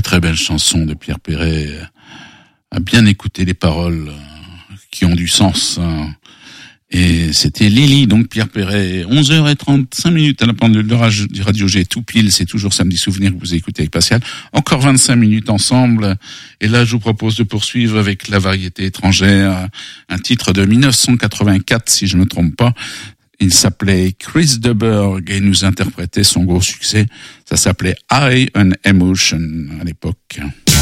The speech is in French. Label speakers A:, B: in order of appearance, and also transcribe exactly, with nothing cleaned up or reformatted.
A: très belle chanson de Pierre Perret. À bien écouter les paroles qui ont du sens. Et c'était Lily, donc Pierre Perret. onze heures trente-cinq minutes à la pendule de Radio G, tout pile. C'est toujours Samedi Souvenir que vous écoutez avec Pascal. Encore vingt-cinq minutes ensemble. Et là, je vous propose de poursuivre avec La Variété étrangère. Un titre de dix-neuf cent quatre-vingt-quatre, si je ne me trompe pas. Il s'appelait Chris de Burgh et nous interprétait son gros succès. Ça s'appelait I an Emotion à l'époque.